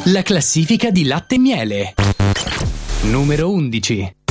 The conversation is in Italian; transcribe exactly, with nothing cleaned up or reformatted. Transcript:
La classifica di Latte e Miele. Numero undici.